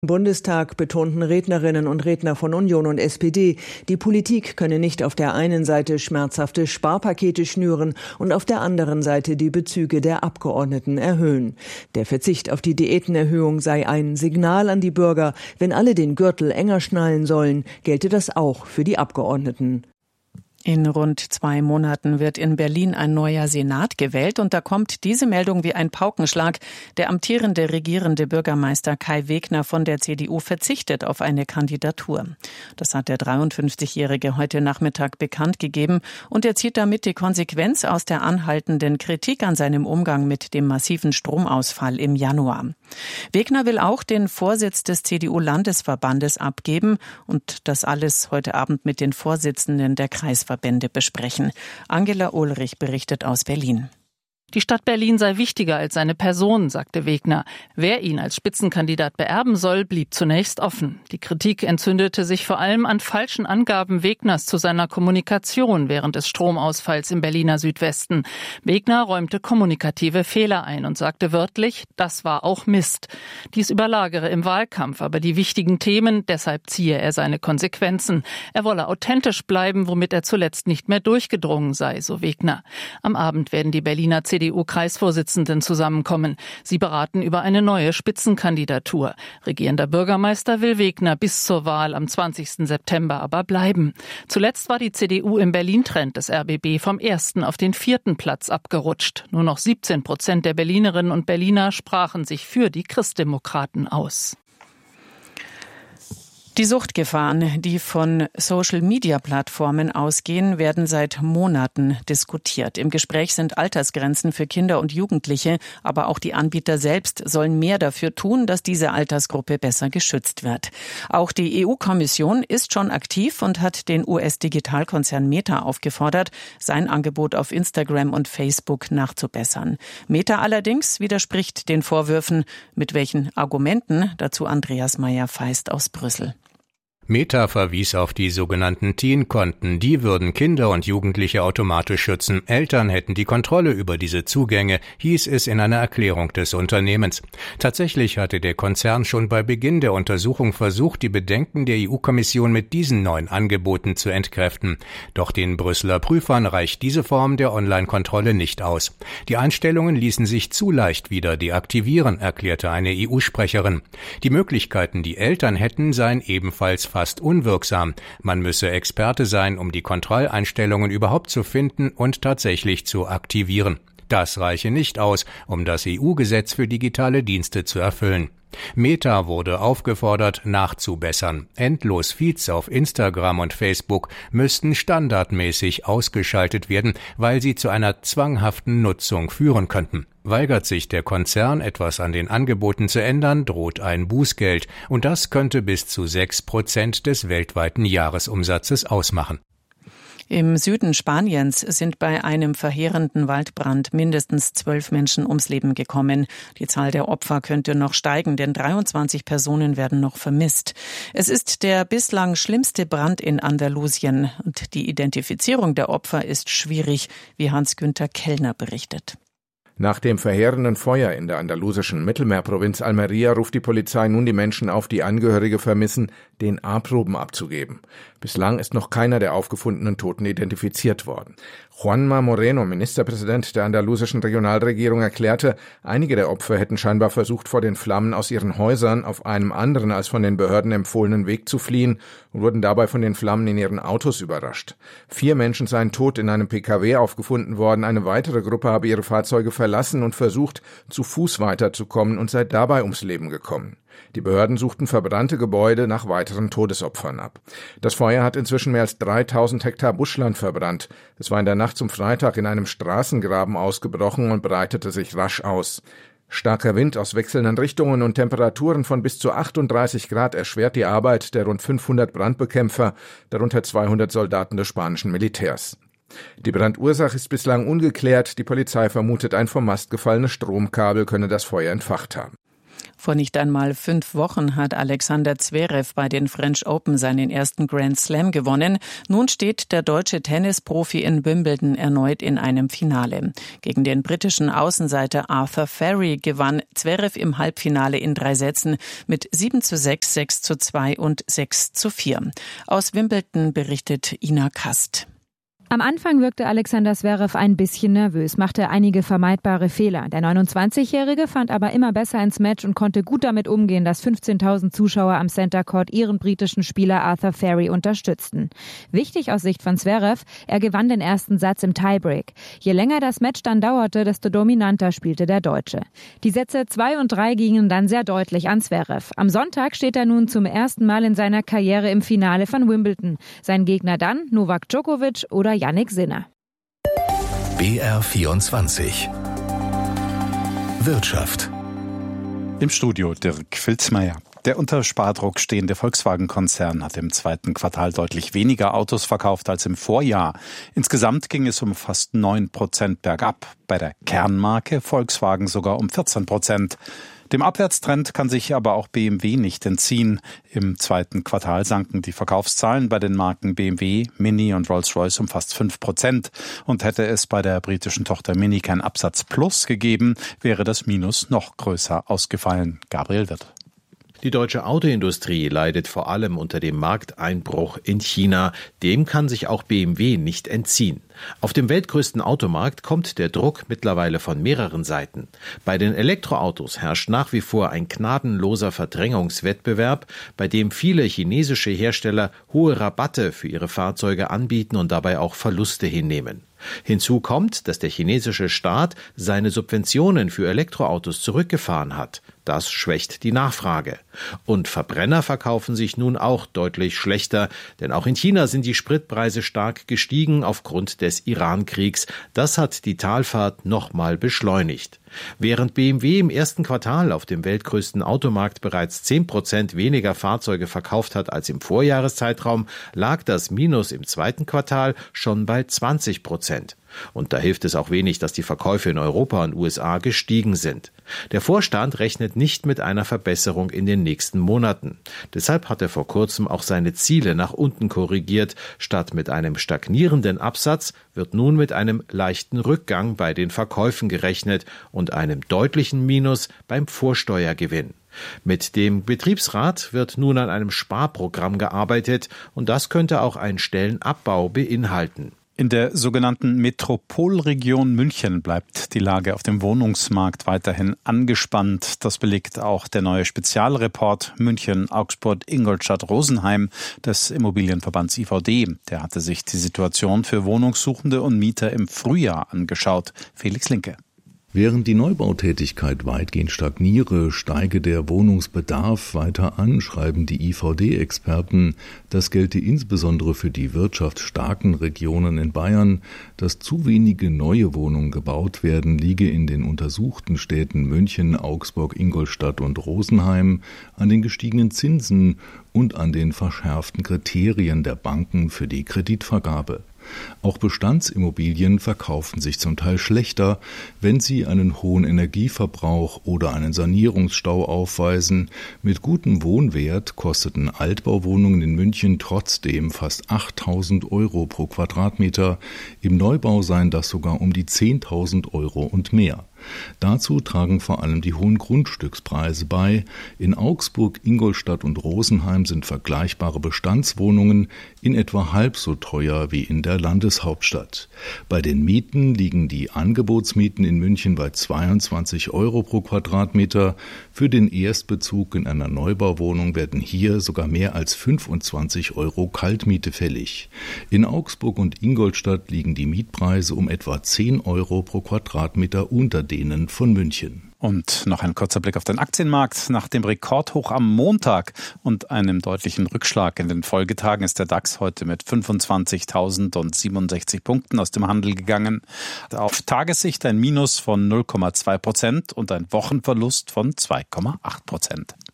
Im Bundestag betonten Rednerinnen und Redner von Union und SPD, die Politik könne nicht auf der einen Seite schmerzhafte Sparpakete schnüren und auf der anderen Seite die Bezüge der Abgeordneten erhöhen. Der Verzicht auf die Diätenerhöhung sei ein Signal an die Bürger, wenn alle den Gürtel enger schnallen sollen, gelte das auch für die Abgeordneten. In rund 2 Monaten wird in Berlin ein neuer Senat gewählt und da kommt diese Meldung wie ein Paukenschlag. Der amtierende regierende Bürgermeister Kai Wegner von der CDU verzichtet auf eine Kandidatur. Das hat der 53-Jährige heute Nachmittag bekannt gegeben und er zieht damit die Konsequenz aus der anhaltenden Kritik an seinem Umgang mit dem massiven Stromausfall im Januar. Wegner will auch den Vorsitz des CDU-Landesverbandes abgeben und das alles heute Abend mit den Vorsitzenden der Kreisverbände besprechen. Angela Ulrich berichtet aus Berlin. Die Stadt Berlin sei wichtiger als seine Person, sagte Wegner. Wer ihn als Spitzenkandidat beerben soll, blieb zunächst offen. Die Kritik entzündete sich vor allem an falschen Angaben Wegners zu seiner Kommunikation während des Stromausfalls im Berliner Südwesten. Wegner räumte kommunikative Fehler ein und sagte wörtlich, das war auch Mist. Dies überlagere im Wahlkampf aber die wichtigen Themen, deshalb ziehe er seine Konsequenzen. Er wolle authentisch bleiben, womit er zuletzt nicht mehr durchgedrungen sei, so Wegner. Am Abend werden die Berliner CDU-Kreisvorsitzenden zusammenkommen. Sie beraten über eine neue Spitzenkandidatur. Regierender Bürgermeister will Wegner bis zur Wahl am 20. September aber bleiben. Zuletzt war die CDU im Berlin-Trend des RBB vom 1. auf den 4. Platz abgerutscht. Nur noch 17% der Berlinerinnen und Berliner sprachen sich für die Christdemokraten aus. Die Suchtgefahren, die von Social-Media-Plattformen ausgehen, werden seit Monaten diskutiert. Im Gespräch sind Altersgrenzen für Kinder und Jugendliche, aber auch die Anbieter selbst sollen mehr dafür tun, dass diese Altersgruppe besser geschützt wird. Auch die EU-Kommission ist schon aktiv und hat den US-Digitalkonzern Meta aufgefordert, sein Angebot auf Instagram und Facebook nachzubessern. Meta allerdings widerspricht den Vorwürfen. Mit welchen Argumenten? Dazu Andreas Meyer-Feist aus Brüssel. Meta verwies auf die sogenannten Teen-Konten. Die würden Kinder und Jugendliche automatisch schützen. Eltern hätten die Kontrolle über diese Zugänge, hieß es in einer Erklärung des Unternehmens. Tatsächlich hatte der Konzern schon bei Beginn der Untersuchung versucht, die Bedenken der EU-Kommission mit diesen neuen Angeboten zu entkräften. Doch den Brüsseler Prüfern reicht diese Form der Online-Kontrolle nicht aus. Die Einstellungen ließen sich zu leicht wieder deaktivieren, erklärte eine EU-Sprecherin. Die Möglichkeiten, die Eltern hätten, seien ebenfalls fast unwirksam. Man müsse Experte sein, um die Kontrolleinstellungen überhaupt zu finden und tatsächlich zu aktivieren. Das reiche nicht aus, um das EU-Gesetz für digitale Dienste zu erfüllen. Meta wurde aufgefordert, nachzubessern. Endlos Feeds auf Instagram und Facebook müssten standardmäßig ausgeschaltet werden, weil sie zu einer zwanghaften Nutzung führen könnten. Weigert sich der Konzern, etwas an den Angeboten zu ändern, droht ein Bußgeld, und das könnte bis zu 6% des weltweiten Jahresumsatzes ausmachen. Im Süden Spaniens sind bei einem verheerenden Waldbrand mindestens 12 Menschen ums Leben gekommen. Die Zahl der Opfer könnte noch steigen, denn 23 Personen werden noch vermisst. Es ist der bislang schlimmste Brand in Andalusien und die Identifizierung der Opfer ist schwierig, wie Hans-Günther Kellner berichtet. Nach dem verheerenden Feuer in der andalusischen Mittelmeerprovinz Almería ruft die Polizei nun die Menschen auf, die Angehörige vermissen, DNA-Proben abzugeben. Bislang ist noch keiner der aufgefundenen Toten identifiziert worden. Juanma Moreno, Ministerpräsident der andalusischen Regionalregierung, erklärte, einige der Opfer hätten scheinbar versucht, vor den Flammen aus ihren Häusern auf einem anderen als von den Behörden empfohlenen Weg zu fliehen und wurden dabei von den Flammen in ihren Autos überrascht. 4 Menschen seien tot in einem PKW aufgefunden worden. Eine weitere Gruppe habe ihre Fahrzeuge verlassen und versucht, zu Fuß weiterzukommen und sei dabei ums Leben gekommen. Die Behörden suchten verbrannte Gebäude nach weiteren Todesopfern ab. Das Feuer hat inzwischen mehr als 3000 Hektar Buschland verbrannt. Es war in der Nacht zum Freitag in einem Straßengraben ausgebrochen und breitete sich rasch aus. Starker Wind aus wechselnden Richtungen und Temperaturen von bis zu 38 Grad erschwert die Arbeit der rund 500 Brandbekämpfer, darunter 200 Soldaten des spanischen Militärs. Die Brandursache ist bislang ungeklärt. Die Polizei vermutet, ein vom Mast gefallenes Stromkabel könne das Feuer entfacht haben. Vor nicht einmal 5 Wochen hat Alexander Zverev bei den French Open seinen ersten Grand Slam gewonnen. Nun steht der deutsche Tennisprofi in Wimbledon erneut in einem Finale. Gegen den britischen Außenseiter Arthur Ferry gewann Zverev im Halbfinale in 3 Sätzen mit 7:6, 6:2 und 6:4. Aus Wimbledon berichtet Ina Kast. Am Anfang wirkte Alexander Zverev ein bisschen nervös, machte einige vermeidbare Fehler. Der 29-Jährige fand aber immer besser ins Match und konnte gut damit umgehen, dass 15.000 Zuschauer am Center Court ihren britischen Spieler Arthur Ferry unterstützten. Wichtig aus Sicht von Zverev, er gewann den ersten Satz im Tiebreak. Je länger das Match dann dauerte, desto dominanter spielte der Deutsche. Die Sätze 2 und 3 gingen dann sehr deutlich an Zverev. Am Sonntag steht er nun zum ersten Mal in seiner Karriere im Finale von Wimbledon. Sein Gegner dann Novak Djokovic oder Jannik Sinner. BR24 Wirtschaft. Im Studio Dirk Filzmeier. Der unter Spardruck stehende Volkswagen-Konzern hat im 2. Quartal deutlich weniger Autos verkauft als im Vorjahr. Insgesamt ging es um fast 9% bergab. Bei der Kernmarke Volkswagen sogar um 14%. Dem Abwärtstrend kann sich aber auch BMW nicht entziehen. Im 2. Quartal sanken die Verkaufszahlen bei den Marken BMW, Mini und Rolls-Royce um fast 5%. Und hätte es bei der britischen Tochter Mini kein Absatz Plus gegeben, wäre das Minus noch größer ausgefallen. Gabriel Wirth. Die deutsche Autoindustrie leidet vor allem unter dem Markteinbruch in China. Dem kann sich auch BMW nicht entziehen. Auf dem weltgrößten Automarkt kommt der Druck mittlerweile von mehreren Seiten. Bei den Elektroautos herrscht nach wie vor ein gnadenloser Verdrängungswettbewerb, bei dem viele chinesische Hersteller hohe Rabatte für ihre Fahrzeuge anbieten und dabei auch Verluste hinnehmen. Hinzu kommt, dass der chinesische Staat seine Subventionen für Elektroautos zurückgefahren hat. Das schwächt die Nachfrage. Und Verbrenner verkaufen sich nun auch deutlich schlechter, denn auch in China sind die Spritpreise stark gestiegen aufgrund des Iran-Kriegs. Das hat die Talfahrt nochmal beschleunigt. Während BMW im 1. Quartal auf dem weltgrößten Automarkt bereits 10% weniger Fahrzeuge verkauft hat als im Vorjahreszeitraum, lag das Minus im 2. Quartal schon bei 20%. Und da hilft es auch wenig, dass die Verkäufe in Europa und USA gestiegen sind. Der Vorstand rechnet nicht mit einer Verbesserung in den nächsten Monaten. Deshalb hat er vor kurzem auch seine Ziele nach unten korrigiert. Statt mit einem stagnierenden Absatz wird nun mit einem leichten Rückgang bei den Verkäufen gerechnet und einem deutlichen Minus beim Vorsteuergewinn. Mit dem Betriebsrat wird nun an einem Sparprogramm gearbeitet und das könnte auch einen Stellenabbau beinhalten. In der sogenannten Metropolregion München bleibt die Lage auf dem Wohnungsmarkt weiterhin angespannt. Das belegt auch der neue Spezialreport München, Augsburg, Ingolstadt, Rosenheim des Immobilienverbands IVD. Der hatte sich die Situation für Wohnungssuchende und Mieter im Frühjahr angeschaut. Felix Linke. Während die Neubautätigkeit weitgehend stagniere, steige der Wohnungsbedarf weiter an, schreiben die IVD-Experten. Das gelte insbesondere für die wirtschaftsstarken Regionen in Bayern. Dass zu wenige neue Wohnungen gebaut werden, liege in den untersuchten Städten München, Augsburg, Ingolstadt und Rosenheim an den gestiegenen Zinsen und an den verschärften Kriterien der Banken für die Kreditvergabe. Auch Bestandsimmobilien verkaufen sich zum Teil schlechter, wenn sie einen hohen Energieverbrauch oder einen Sanierungsstau aufweisen. Mit gutem Wohnwert kosteten Altbauwohnungen in München trotzdem fast 8.000 € pro Quadratmeter. Im Neubau seien das sogar um die 10.000 € und mehr. Dazu tragen vor allem die hohen Grundstückspreise bei. In Augsburg, Ingolstadt und Rosenheim sind vergleichbare Bestandswohnungen in etwa halb so teuer wie in der Landeshauptstadt. Bei den Mieten liegen die Angebotsmieten in München bei 22 € pro Quadratmeter. Für den Erstbezug in einer Neubauwohnung werden hier sogar mehr als 25 € Kaltmiete fällig. In Augsburg und Ingolstadt liegen die Mietpreise um etwa 10 € pro Quadratmeter unter denen von München. Und noch ein kurzer Blick auf den Aktienmarkt. Nach dem Rekordhoch am Montag und einem deutlichen Rückschlag in den Folgetagen ist der DAX heute mit 25.067 Punkten aus dem Handel gegangen. Auf Tagessicht ein Minus von 0,2% und ein Wochenverlust von 2,8%.